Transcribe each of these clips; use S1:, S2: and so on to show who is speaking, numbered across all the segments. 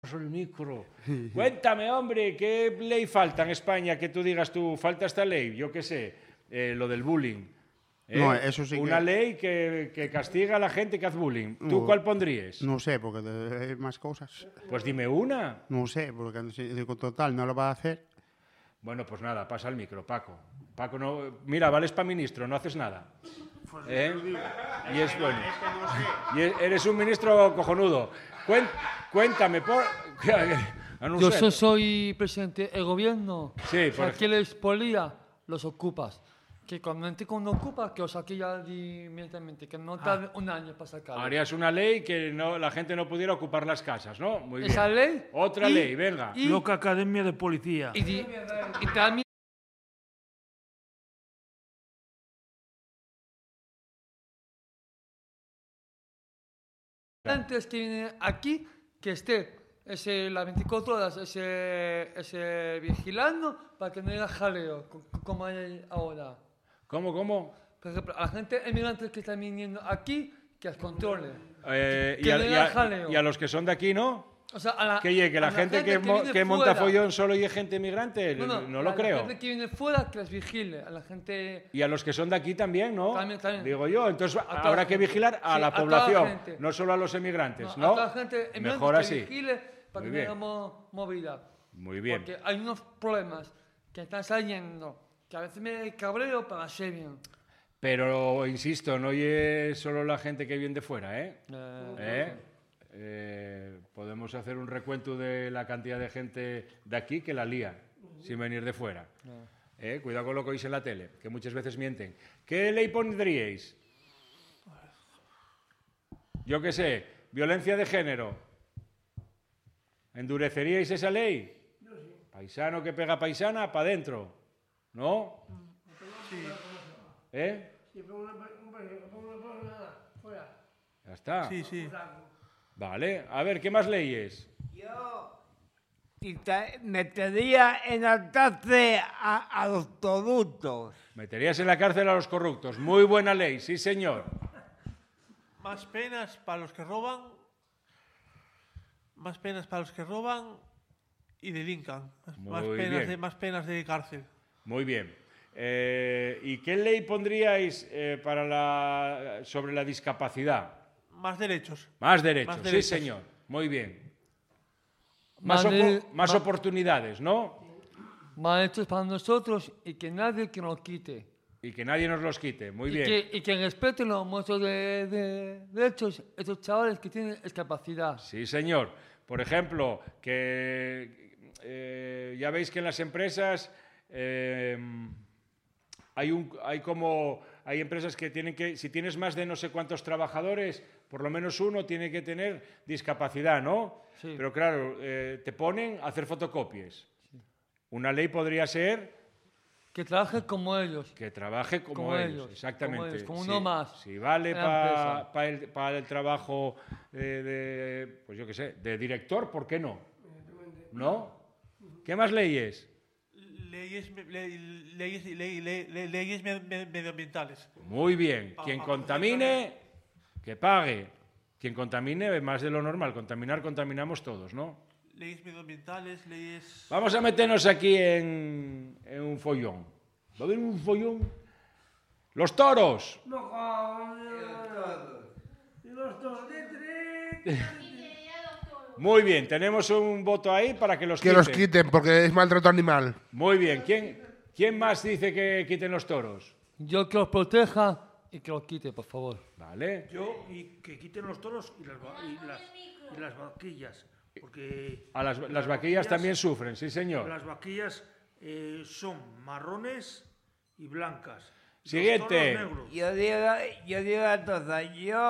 S1: el micro. Cuéntame, hombre, ¿qué ley falta en España que tú digas tú, falta esta ley? Yo qué sé, lo del bullying.
S2: No, eso sí
S1: Una
S2: que...
S1: ley que castiga a la gente que hace bullying. ¿Tú
S2: No,
S1: cuál pondrías?
S2: No sé, porque hay más cosas.
S1: Pues dime una.
S2: No sé, porque digo, total, no lo va a hacer.
S1: Bueno, pues nada, pasa el micro, Paco. Paco, no, mira, vales para ministro, no haces nada. Y es bueno. Y eres un ministro cojonudo. Cuéntame,
S3: Yo soy presidente del gobierno.
S1: Sí,
S3: o sea, que les polía los ocupas. Que cuando ocupas, que os saque ya inmediatamente, que no tarde un año para sacarlo.
S1: Harías una ley que la gente no pudiera ocupar las casas, ¿no? Muy bien.
S3: Esa ley.
S1: Otra ley, venga.
S4: Loca Academia de Policía.
S3: Y también. Antes que viene aquí, que esté las 24 horas ese vigilando para que no haya jaleo, como hay ahora.
S1: ¿Cómo?
S3: Por ejemplo, a la gente emigrante que está viniendo aquí, que las controle.
S1: Y a los que son de aquí, ¿no?
S3: O sea,
S1: Que la gente que monta follón solo y es gente emigrante, no lo creo.
S3: A la gente que viene fuera, que las vigile. A la gente...
S1: Y a los que son de aquí también, ¿no?
S3: También.
S1: Digo yo, entonces habrá que vigilar a la población, no solo a los emigrantes, ¿no?
S3: A toda la gente
S1: Mejor así.
S3: que vigile para que tengamos movida.
S1: Muy bien.
S3: Porque hay unos problemas que están saliendo, que a veces me cabreo para hacer bien.
S1: Pero, insisto, no es solo la gente que viene de fuera, podemos hacer un recuento de la cantidad de gente de aquí que la lía, sin venir de fuera. Cuidado con lo que oís en la tele, que muchas veces mienten. ¿Qué ley pondríais? Yo qué sé, violencia de género. ¿Endureceríais esa ley? Paisano que pega paisana, para adentro. ¿No?
S4: Sí.
S1: Ya está.
S4: Sí.
S1: Vale, a ver, ¿qué más leyes?
S5: Yo metería en la cárcel a los corruptos.
S1: Meterías en la cárcel a los corruptos. Muy buena ley, sí, señor.
S4: Más penas para los que roban. Más penas para los que roban y delincan. Más penas de cárcel.
S1: Muy bien. ¿Y qué ley pondríais sobre la discapacidad?
S4: Más derechos.
S1: Más derechos, sí, señor. Muy bien. Más oportunidades, ¿no?
S3: Más derechos para nosotros y que nadie que nos quite.
S1: Y que nadie nos los quite, muy bien.
S3: Y que respeten los muestros de derechos estos chavales que tienen discapacidad.
S1: Sí, señor. Por ejemplo, que ya veis que en las empresas hay empresas que tienen que, si tienes más de no sé cuántos trabajadores, por lo menos uno tiene que tener discapacidad, ¿no?
S3: Sí.
S1: Pero claro, te ponen a hacer fotocopias. Sí. Una ley podría ser...
S3: Que trabaje como ellos.
S1: Que trabaje como ellos, exactamente.
S3: Como uno más.
S1: Si vale para el trabajo pues yo qué sé, de director, ¿por qué no? ¿No? ¿Qué más leyes?
S4: Leyes medioambientales.
S1: Muy bien. Quien contamine, que pague. Quien contamine, más de lo normal. Contaminamos todos, ¿no?
S4: Leyes medioambientales, leyes...
S1: Vamos a meternos aquí en un follón. ¿Va a haber un follón? ¡Los toros!
S5: Los toros de
S1: Muy bien, tenemos un voto ahí para que los quiten.
S2: Que los quiten, porque es maltrato animal.
S1: Muy bien. ¿Quién más dice que quiten los toros?
S3: Yo que los proteja y que los quite, por favor.
S1: Vale.
S4: Yo, y que quiten los toros y las vaquillas. Porque
S1: las vaquillas también sufren, sí, señor.
S4: Las vaquillas son marrones y blancas.
S1: Siguiente.
S5: Yo digo a todas,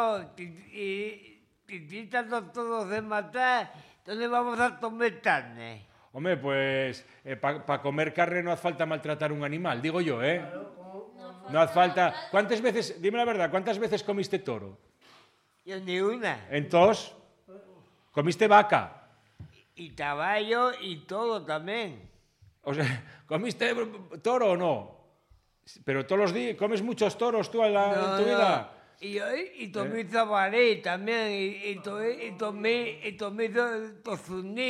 S5: si quitan los toros de matar, ¿dónde vamos a comer carne?
S1: Hombre, pues para comer carne no hace falta maltratar un animal, digo yo, ¿eh? No hace falta... ¿Cuántas veces, dime la verdad, cuántas veces comiste toro?
S5: Yo ni una.
S1: Entonces, ¿comiste vaca?
S5: Y caballo y todo también.
S1: O sea, ¿comiste toro o no? Pero todos los días, ¿comes muchos toros tú en tu vida?
S5: Y Tommy Zabalí también, y Tommy Tozuní.